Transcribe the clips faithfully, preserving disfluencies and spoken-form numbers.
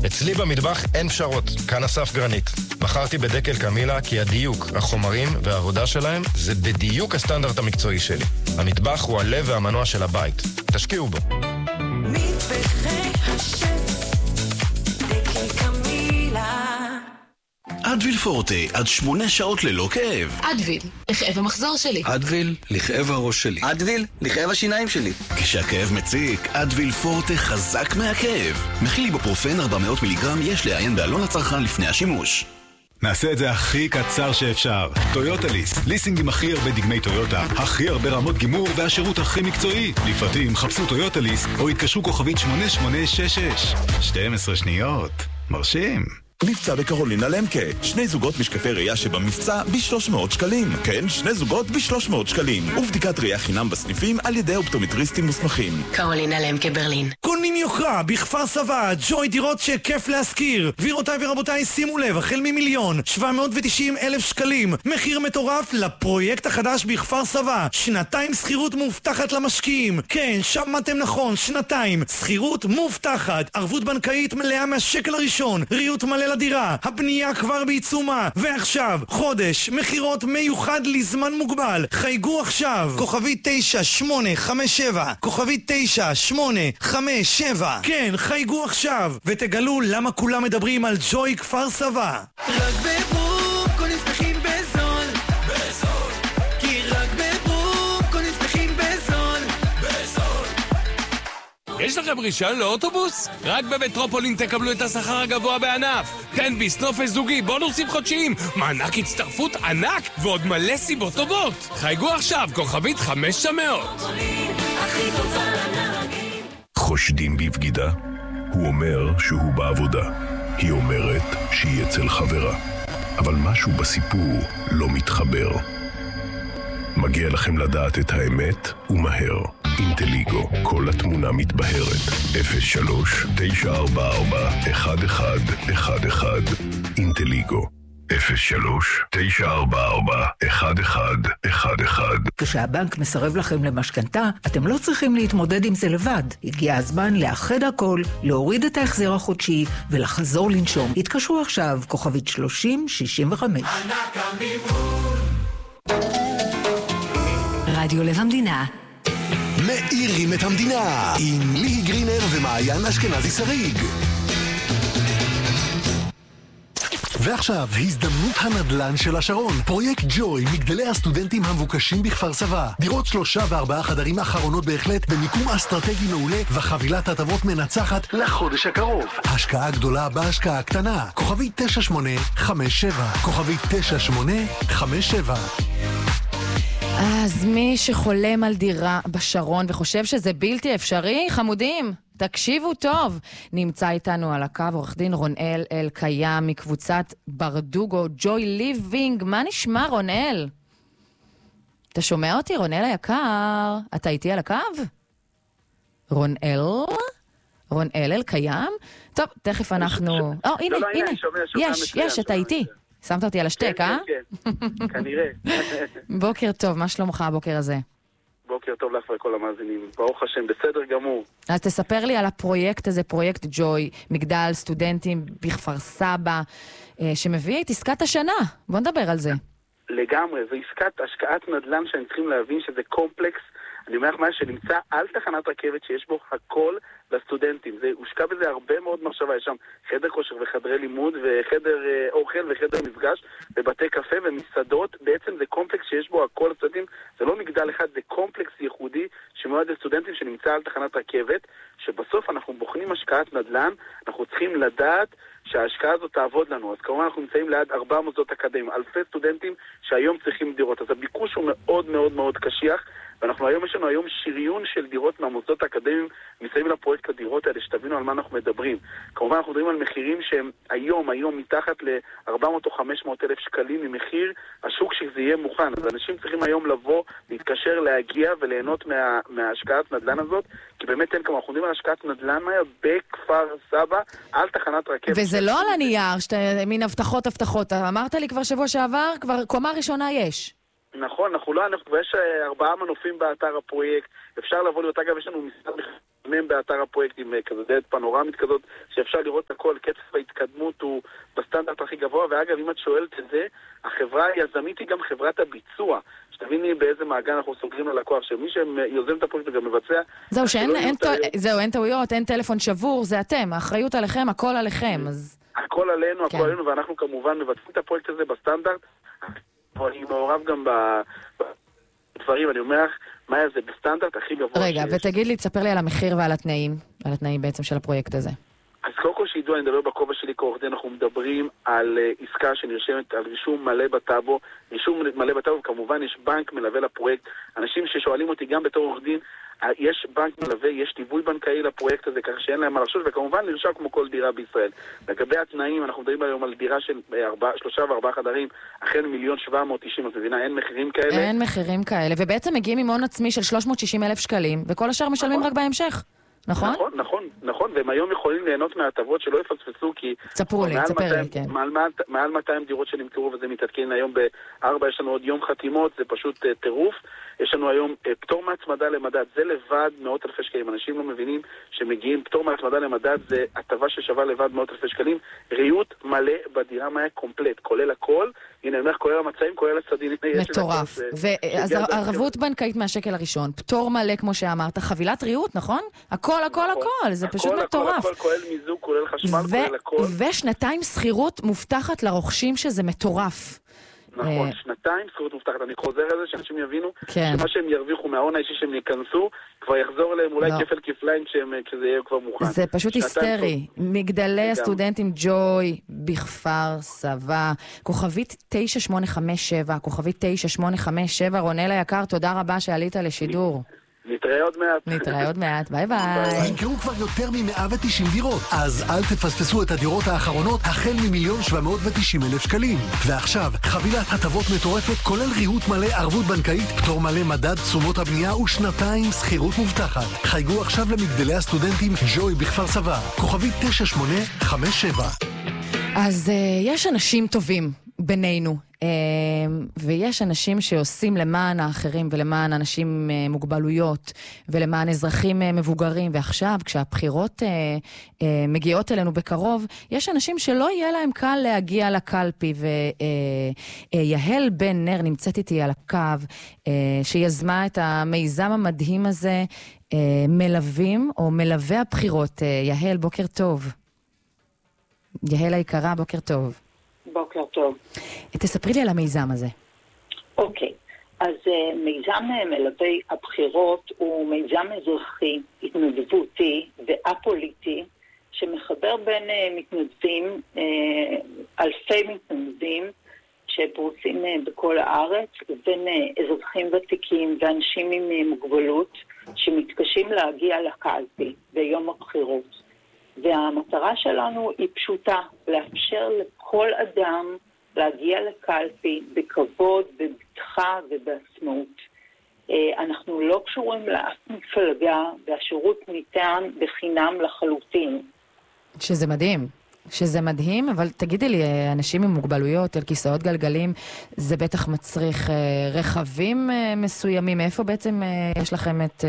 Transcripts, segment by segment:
אצלי במטבח אין פשרות, כאן אסף גרנית. בחרתי בדקל קמילה כי הדיוק, החומרים והעבודה שלהם זה בדיוק הסטנדרט המקצועי שלי. המטבח הוא הלב והמנוע של הבית. תשקיעו בו. מטבחי השף, דקל קמילה. אדוויל פורטה, עד שמונה שעות ללא כאב. אדוויל, לכאב המחזור שלי. אדוויל, לכאב הראש שלי. אדוויל, לכאב השיניים שלי. כשהכאב מציק, אדוויל פורטה חזק מהכאב. מכיל איבופרופן ארבע מאות מיליגרם, יש לעיין בעלון הצרכן לפני השימוש. נעשה את זה הכי קצר שאפשר. טויוטה ליס, ליסינג עם הכי הרבה דגמי טויוטה, הכי הרבה רמות גימור והשירות הכי מקצועי. לפרטים חפשו טויוטה ליס או התקשרו כוכבית שמונה שמונה שש שש. שתים עשרה שניות. מרשים. מבצע בקרולינה למקה, שני זוגות משקפי ראייה שבמבצע ב-שלוש מאות שקלים. כן, שני זוגות ב-שלוש מאות שקלים. ובדיקת ראייה חינם בסניפים על ידי אופטומטריסטים מוסמכים. קרולינה למקה ברלין. קונים יוקרה בכפר סבא, ג'וי דירות שכיף להשכיר. גבירותיי ורבותיי, שימו לב, החל ממיליון שבע מאות ותשעים אלף שקלים. מחיר מטורף לפרויקט החדש בכפר סבא. שנתיים שכירות מובטחת למשקיעים. כן, שמעתם נכון, שנתיים. שכירות מובטחת. ערבות בנקאית מלאה מהשקל הראשון. ריהוט מלא לדירה, הבנייה כבר בעיצומה, ועכשיו חודש מחירות מיוחד לזמן מוגבל. חייגו עכשיו, כוכבי תשע שמונה חמש שבע, כוכבי תשע שמונה חמש שבע. כן, חייגו עכשיו ותגלו למה כולם מדברים על ג'וי כפר סבא. רק בברוק קונים שמחים בזול, בזול, כי רק בברוק קונים שמחים בזול, בזול. יש לכם רישיון לאוטובוס? רק במטרופולין תקבלו את השכר הגבוה בענף. תן ביס, נופש זוגי, בונוסים חודשיים, מענק הצטרפות ענק ועוד מלא סיבות טובות. חייגו עכשיו, כוכבית חמש מאות. חושדים בבגידה? הוא אומר שהוא בעבודה. היא אומרת שהיא אצל חברה. אבל משהו בסיפור לא מתחבר. מגיע לכם לדעת את האמת ומהר. אינטליגו, כל התמונה מתבהרת. אפס שלוש תשע ארבע ארבע אחת אחד אחד אחד. אינטליגו, אפס שלוש תשע ארבע ארבע אחת אחד אחד אחד. כשהבנק מסרב לכם למשכנתה, אתם לא צריכים להתמודד עם זה לבד. הגיע הזמן לאחד הכל, להוריד את ההחזר החודשי ולחזור לנשום. התקשרו עכשיו, כוכבית שלושים שישים וחמש. רדיו לב המדינה. מאירים את המדינה עם ליהי גרינר ומעיין אשכנזי שריג. ועכשיו, הזדמנות הנדל"ן של השרון. פרויקט ג'וי, מגדלי הסטודנטים המבוקשים בכפר סבא. דירות שלושה וארבעה חדרים אחרונות בהחלט, במיקום אסטרטגי מעולה, וחבילת הטבות מנצחת לחודש הקרוב. השקעה גדולה בהשקעה הקטנה. כוכבי תשע שמונה חמש שבע. כוכבי תשע שמונה חמש שבע. אז מי שחולם על דירה בשרון וחושב שזה בלתי אפשרי, חמודים, תקשיבו טוב. נמצא איתנו על הקו עורך דין רונאל אלקיים מקבוצת ברדוגו ג'וי ליבינג. מה נשמע, רונאל? אתה שומע אותי, רונאל היקר? אתה איתי על הקו? רונאל? רונאל אלקיים? טוב, תכף אנחנו... או, הנה, הנה. יש, יש, אתה איתי. שמת אותי על השתק, אה? כן, כן, כנראה. בוקר טוב, מה שלומך הבוקר הזה? בוקר טוב לך וכל המאזינים. ברוך השם, בסדר גמור. אז תספר לי על הפרויקט הזה, פרויקט ג'וי, מגדל סטודנטים בכפר סבא, שמביא את עסקת השנה. בוא נדבר על זה. לגמרי, זו עסקת השקעת נדל"ן שאני צריכים להבין שזה קומפלקס. אני אומר לך מה שנמצא על תחנת רכבת שיש בו הכל לסטודנטים. זה הושקע בזה הרבה מאוד מחשבה. יש שם חדר כושר וחדרי לימוד וחדר אה, אוכל וחדר מפגש ובתי קפה ומסעדות. בעצם זה קומפלקס שיש בו הכל לסטודנטים. זה לא מגדל אחד, זה קומפלקס ייחודי שמיועד לסטודנטים שנמצא על תחנת רכבת, שבסוף אנחנו בוחנים השקעת נדל"ן, אנחנו צריכים לדעת שההשקעה הזאת תעבוד לנו. אז כמובן אנחנו נמצאים ליד ארבעה מוסדות אקדמיים, אלפי סטודנטים שהיום צריכים דירות. אז הביקוש הוא מאוד מאוד מאוד קשיח, ואנחנו היום, יש לנו היום שריון של דירות מהמוסדות האקדמיים מסביב לפרויקט הדירות האלה, שתבינו על מה אנחנו מדברים. כמובן אנחנו מדברים על מחירים שהם היום, היום מתחת ל-ארבע מאות או חמש מאות אלף שקלים ממחיר השוק שזה יהיה מוכן. אז אנשים צריכים היום לבוא, להתקשר, להגיע וליהנות מה, מההשקעת נדל"ן הזאת, כי באמת אין כמה, אנחנו מדברים על השקעת נדל"ן מהר בכפר סבא, על תחנת רכבת. וזה לא על הנייר, שאתה מין הבטחות הבטחות. אמרת לי כבר שבוע שעבר, כבר קומה ראשונה יש. נכון, אנחנו לא, אנחנו, יש ארבעה מנופים באתר הפרויקט, אפשר לבוא להיות, אגב, יש לנו מספר מהם באתר הפרויקט עם כזה דלת פנורמית כזאת, שאפשר לראות הכל, קצב ההתקדמות הוא בסטנדרט הכי גבוה, ואגב, אם את שואלת את זה, החברה היזמית היא גם חברת הביצוע. שתביני באיזה מעגן אנחנו סוגרים ללקוח, שמי שיוזם את הפרויקט וגם מבצע... זהו, שאין אין זהו, אין טעויות, אין טלפון שבור, זה אתם, האחריות עליכם, הכל עליכם, אז... הכל עלינו, הכל עלינו, ואנחנו כמובן מבצעים את הפרויקט הזה בסטנדרט, ואני מעורב גם בדברים, אני אומר לך, מה זה בסטנדרט הכי גבוה. רגע, ותגיד לי, תספר לי על המחיר ועל התנאים, על התנאים בעצם של הפרויקט הזה. אז קודם כל שידוע, אני מדבר בכובע שלי כעורך דין, אנחנו מדברים על uh, עסקה שנרשמת על רישום מלא בטאבו, רישום מלא בטאבו, וכמובן יש בנק מלווה לפרויקט. אנשים ששואלים אותי גם בתור עורך דין, uh, יש בנק מלווה, יש טיווי בנקאי לפרויקט הזה, כך שאין להם מה לחשוש, וכמובן נרשם כמו כל דירה בישראל. לגבי התנאים, אנחנו מדברים היום על דירה של ארבע, שלושה וארבעה חדרים, אחרי מיליון שבע מאות תשעים, אז מבינה, אין מחירים כאלה. אין מחירים כאלה, ובעצם מגיעים עם הון עצמי של שלוש מאות ושישים אלף שקלים, וכל השאר משלמים רק בהמשך. נכון? נכון, נכון, נכון, והם היום יכולים ליהנות מההטבות שלא יפספסו, כי... ספרו לי, ספר לי, כן. מעל מאתיים דירות שנמכרו, וזה מתעדכן היום בארבע, יש לנו עוד יום חתימות, זה פשוט טירוף. יש לנו היום פטור מהצמדה למדד, זה לבד מאות אלפי שקלים. אנשים לא מבינים שמגיעים, פטור מהצמדה למדד זה הטבה ששווה לבד מאות אלפי שקלים. ריהוט מלא בדירה מה קומפלט, כולל הכל. הנה, אני אומר, כולל המצעים, כולל הצדדים. מטורף. אז ערבות בנקאית מהשקל הראשון, פטור מלא כמו שאמרת, חבילת ריהוט, נכון? הכל, הכל, הכל, זה פשוט מטורף. הכל, כולל מיזוג, כולל חשמל, כולל הכל. ושנתיים שכירות מובטחת לרוכשים שזה מטורף. נכון, שנתיים שכירות מובטחת. אני חוזר על זה שאנשים יבינו שמה שהם ירוויחו מההון האישי שהם ייכנסו, כבר יחזור להם אולי כפל כפליים כשזה יהיה כבר מוכן. זה פשוט היסטרי. מגדלי הסטודנטים ג'וי בכפר סבא, כוכבית תשע שמונה חמש שבע, כוכבית תשע שמונה חמש שבע. רונל היקר, תודה רבה שעלית לשידור. נתראה עוד מעט. נתראה עוד מעט, ביי ביי. נמכרו כבר יותר מ-מאה ותשעים דירות, אז אל תפספסו את הדירות האחרונות החל ממיליון שבע מאות ותשעים אלף שקלים. ועכשיו, חבילת הטבות מטורפת כולל ריהוט מלא, ערבות בנקאית, פטור מלא, מדד תשומות הבנייה ושנתיים שכירות מובטחת. חייגו עכשיו למגדלי הסטודנטים ג'וי בכפר סבא, כוכבית תשע שמונה חמש שבע. אז uh, יש אנשים טובים בינינו, uh, ויש אנשים שעושים למען האחרים ולמען אנשים uh, מוגבלויות ולמען אזרחים uh, מבוגרים, ועכשיו כשהבחירות uh, uh, מגיעות אלינו בקרוב, יש אנשים שלא יהיה להם קל להגיע לקלפי, ויהל uh, uh, בן נר נמצאת איתי על הקו, uh, שיזמה את המיזם המדהים הזה, uh, מלווים או מלווה הבחירות. uh, יהל, בוקר טוב. יהל היקרה, בוקר טוב. בוקר טוב. תספרי לי על המיזם הזה. אוקיי, אז uh, מיזם מלווי הבחירות הוא מיזם אזרחי, התנדבותי ואפוליטי, שמחבר בין uh, מתנדבים, uh, אלפי מתנדבים שפרוסים uh, בכל הארץ, ובין uh, אזרחים ותיקים ואנשים עם uh, מוגבלות שמתקשים להגיע לקלפי ביום הבחירות. והמטרה שלנו היא פשוטה, לאפשר לכל אדם להגיע לקלפי בכבוד, בבטחה ובעצמאות. אנחנו לא קשורים לאף מפלגה, והשירות ניתן בחינם לחלוטין. שזה מדהים, שזה מדהים, אבל תגידי לי, אנשים עם מוגבלויות, על כיסאות גלגלים, זה בטח מצריך רכבים מסוימים. מאיפה בעצם יש לכם את...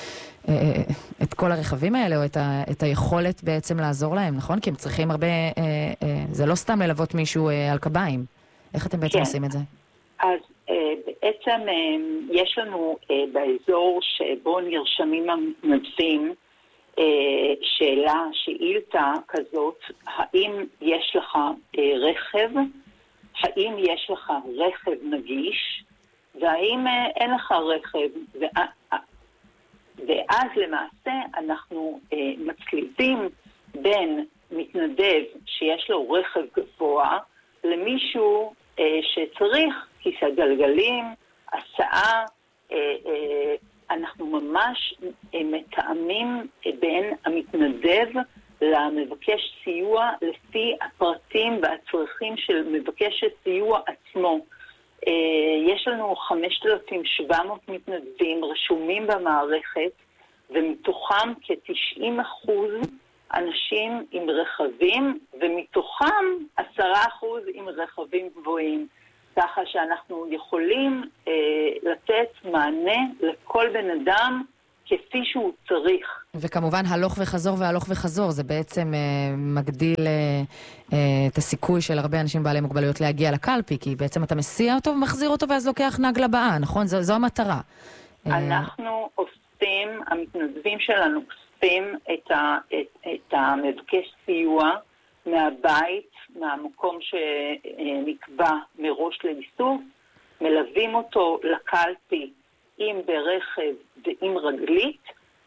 את כל הרכבים האלה, או את, ה, את היכולת בעצם לעזור להם, נכון? כי הם צריכים הרבה, אה, אה, זה לא סתם ללוות מישהו אה, על קביים. איך אתם בעצם כן. עושים את זה? אז אה, בעצם אה, יש לנו אה, באזור שבו נרשמים המתנדבים, אה, שאלה, שאילתה כזאת, האם יש לך אה, רכב, האם יש לך רכב נגיש, והאם אה, אין לך רכב, וה... ואז למעשה אנחנו אה, מצליבים בין מתנדב שיש לו רכב גבוה למישהו אה, שצריך כיסא גלגלים, הסעה. אה, אה, אנחנו ממש אה, מתאמים אה, בין המתנדב למבקש סיוע לפי הפרטים והצרכים של מבקש הסיוע עצמו. יש לנו חמשת אלפים שבע מאות מתנדבים רשומים במערכת, ומתוכם כ-תשעים אחוז אנשים עם רכבים, ומתוכם עשרה אחוז עם רכבים גבוהים. ככה שאנחנו יכולים אה, לתת מענה לכל בן אדם כפי שהוא צריך. וכמובן הלוך וחזור והלוך וחזור, זה בעצם אה, מגדיל אה, אה, את הסיכוי של הרבה אנשים בעלי מוגבלויות להגיע לקלפי, כי בעצם אתה מסיע אותו ומחזיר אותו ואז לוקח נגלה באה, נכון? זו, זו המטרה. אנחנו אוספים, המתנדבים שלנו אוספים את, ה, את, את המבקש סיוע מהבית, מהמקום שנקבע מראש לאיסוף, מלווים אותו לקלפי עם ברכב ועם רגלית,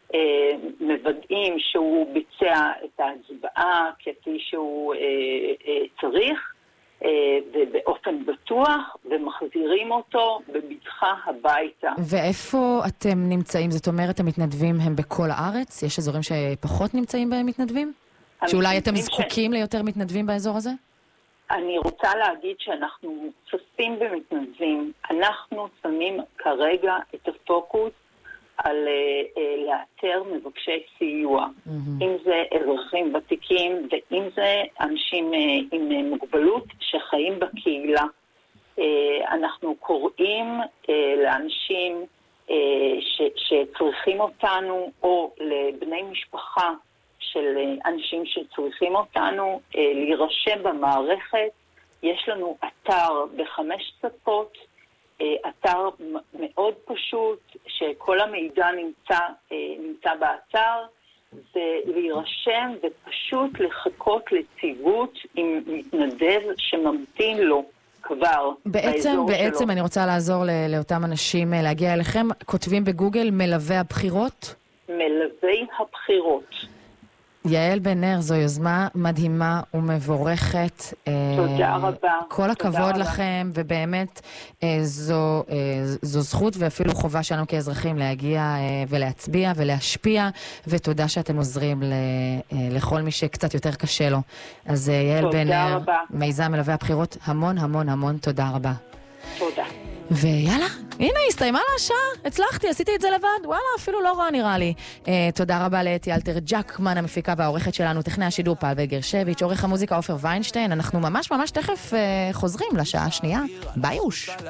מוודאים שהוא ביצע את ההצבעה כפי שהוא צריך, ובאופן בטוח, ומחזירים אותו בבטחה הביתה. ואיפה אתם נמצאים? זאת אומרת, המתנדבים הם בכל הארץ? יש אזורים שפחות נמצאים בהם מתנדבים? שאולי אתם זקוקים ש... ליותר מתנדבים באזור הזה? אני רוצה להגיד שאנחנו צופים במתנדבים. אנחנו שמים כרגע את הפוקוס על uh, uh, לאתר מבקשי סיוע. Mm-hmm. אם זה אזרחים ותיקים, ואם זה אנשים uh, עם uh, מוגבלות שחיים בקהילה. Uh, אנחנו קוראים uh, לאנשים uh, ש- שצריכים אותנו, או לבני משפחה של uh, אנשים שצריכים אותנו, uh, להירשם במערכת. יש לנו אתר בחמש שפות, אתר מאוד פשוט, שכל המידע נמצא, נמצא באתר, זה להירשם ופשוט לחכות לציוות עם מתנדב שממתין לו כבר בעצם, באזור בעצם שלו. אני רוצה לעזור לאותם אנשים להגיע אליכם. כותבים בגוגל מלווה הבחירות? מלווי הבחירות. יעל בן נר, זו יוזמה מדהימה ומבורכת. תודה רבה. כל הכבוד לכם, ובאמת זו, זו זכות ואפילו חובה שלנו כאזרחים להגיע ולהצביע ולהשפיע, ותודה שאתם עוזרים לכל מי שקצת יותר קשה לו. אז יעל בן נר, מיזם מלווה הבחירות, המון המון המון תודה רבה. תודה. ויאללה, הנה, הסתיימה לה השעה, הצלחתי, עשיתי את זה לבד, וואלה, אפילו לא רע נראה לי. Uh, תודה רבה לאתי אלתר ג'קמן, המפיקה והעורכת שלנו, טכנאי השידור פלווה גרשביץ', עורך המוזיקה עופר ויינשטיין. אנחנו ממש ממש תכף uh, חוזרים לשעה השנייה. ביי אוש.